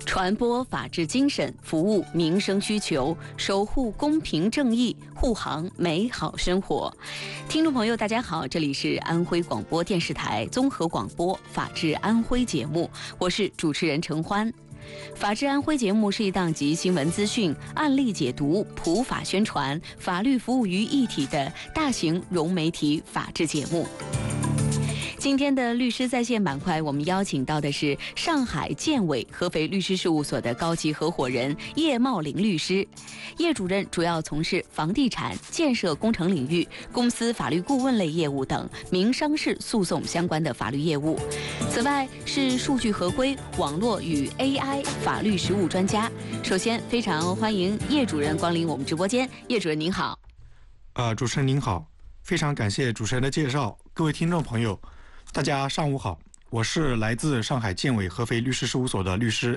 传播法治精神，服务民生需求，守护公平正义，护航美好生活。听众朋友，大家好，这里是安徽广播电视台综合广播《法治安徽》节目，我是主持人程欢。法治安徽节目是一档集新闻资讯、案例解读、普法宣传、法律服务于一体的大型融媒体法治节目。今天的律师在线板块，我们邀请到的是上海建伟合肥律师事务所的高级合伙人叶茂林律师。叶主任主要从事房地产、建设工程领域、公司法律顾问类业务等民商事诉讼相关的法律业务。此外，是数据合规、网络与 AI 法律实务专家。首先，非常欢迎叶主任光临我们直播间。叶主任您好。 主持人您好，非常感谢主持人的介绍。各位听众朋友，大家上午好，我是来自上海建伟合肥律师事务所的律师